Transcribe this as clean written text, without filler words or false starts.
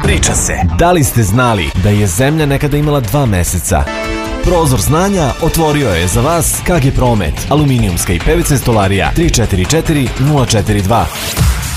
Priča se. Da li ste znali da je Zemlja nekada imala 2 meseca? Prozor znanja otvorio je za vas KG Promet, aluminijumska i PVC stolarija 344 042.